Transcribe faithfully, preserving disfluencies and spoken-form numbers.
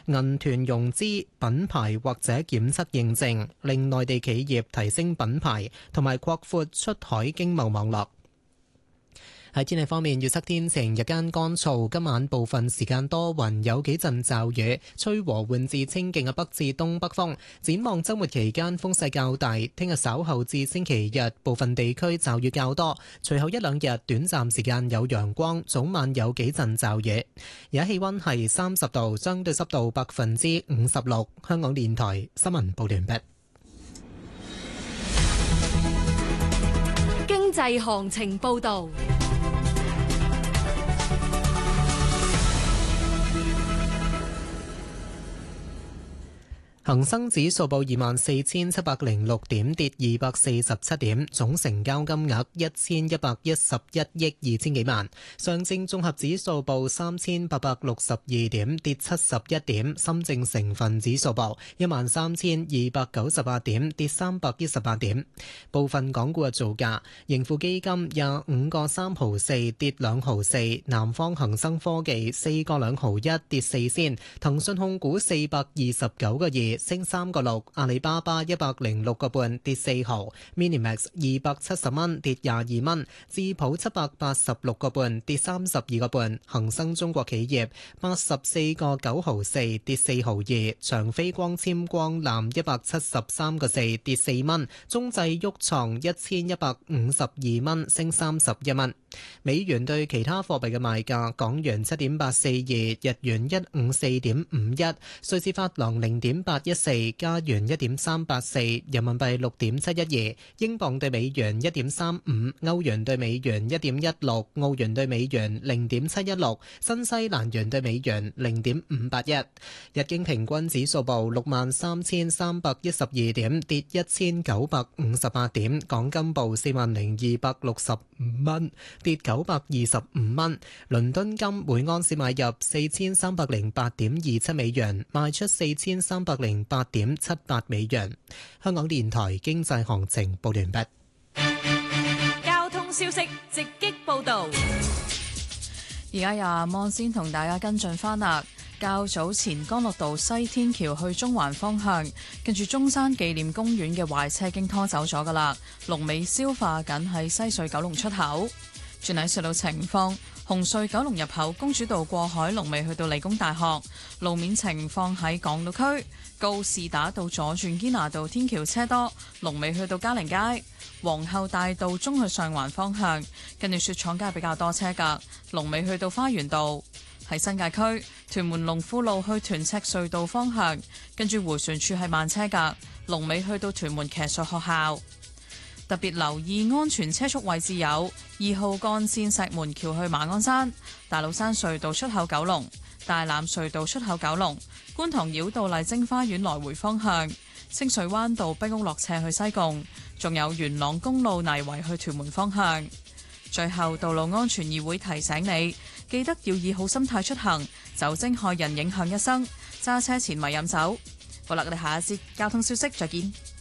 銀團融資、品牌或者檢測認證，令內地企業提升品牌同埋擴闊出海經貿網絡。喺天氣方面，預測天晴，日間乾燥，今晚部分時間多雲，有幾陣驟雨，吹和緩至清勁嘅北至東北風。展望週末期間風勢較大，聽日稍後至星期日部分地區驟雨較多，隨後一兩日短暫時間有陽光，早晚有幾陣驟雨。而家氣溫係三十度，相對濕度百分之五十六。香港電台新聞報完畢。 經濟行情報導。 恒生指數報二萬四千七百零六點，跌二百四十七點，總成交金額一千一百一十一億二千幾萬。上證綜合指數報三千八百六十二點，跌七十一點。深證成分指數報一萬三千二百九十八點，跌三百一十八點。部分港股嘅造價：盈富基金廿五個三毫四，跌兩毫四；南方恒生科技四個兩毫一，跌四仙；騰訊控股四百二十九個二，升三個六，阿里巴巴一百零六個半，跌四毫 ，Minimax 二百七十蚊，跌廿二蚊，智普七百八十六個半，跌三十二個半，恒生中國企業八十四個九毫四，跌四毫二，長飛光纖光纜一百七十三個四，跌四蚊，中製旭創一千一百五十二蚊，升三十一蚊。美元對其他貨幣嘅賣價：港元七點八四二，日元一五四點五一，瑞士法郎零點八一四，加元一點三八四，人民幣六點七一二，英鎊對美元一點三五，歐元對美元一點一六，澳元對美元零點七一六，新西蘭元對美元零點五八一。日經平均指數報六萬三千三百一十二點，跌一千九百五十八點。港金報四萬零二百六十五蚊，跌九百二十五蚊。倫敦金每盎司買入四千三百零八點二七美元，賣出四千三百零八點七八美元。香港電台經濟行情報完畢。 交通消息直擊報道。 而家由阿望先同大家跟進翻啦。較早前干諾道西天橋去中環方向，跟住中山紀念公園嘅壞車經拖走咗噶啦，龍尾消化緊喺西隧九龍出口。轉喺隧道情況，紅隧九龍入口公主道過海龍尾去到理工大學，路面情況喺港島區告士打道左轉堅拿道天橋車多，龍尾去到嘉陵街。皇后大道中去上環方向，跟住雪廠街比較多車噶，龍尾去到花園道。喺新界區屯門龍富路去屯赤隧道方向，跟住迴旋處係慢車噶，龍尾去到屯門騎術學校。特別留意安全車速位置有二號幹線石門橋去馬鞍山、大老山隧道出口九龍、大欖隧道出口九龍、觀塘繞道麗晶花園來回方向、清水灣道碧屋落斜去西貢，仲有元朗公路泥圍去屯門方向。最後，道路安全議會提醒你，記得要以好心態出行，酒精害人影響一生，揸車前咪飲酒。好啦，我哋下一節交通消息再見。